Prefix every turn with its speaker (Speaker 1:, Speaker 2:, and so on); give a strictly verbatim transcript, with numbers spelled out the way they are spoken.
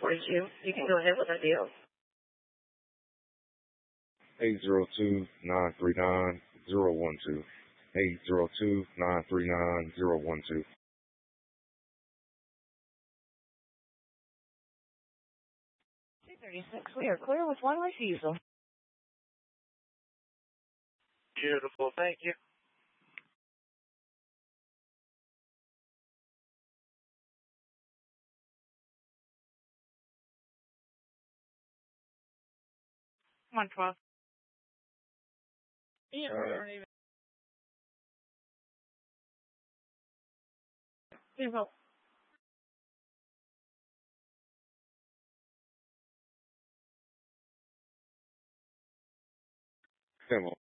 Speaker 1: forty-two. You can go ahead with that deal.
Speaker 2: eight zero two, nine three nine, zero one two. eight zero two, nine three nine, zero one two.
Speaker 1: two thirty-six. We are clear with one refusal.
Speaker 3: Beautiful. Thank you.
Speaker 1: one twelve.
Speaker 3: Yeah, we aren't even.
Speaker 1: Zero.
Speaker 2: Come on.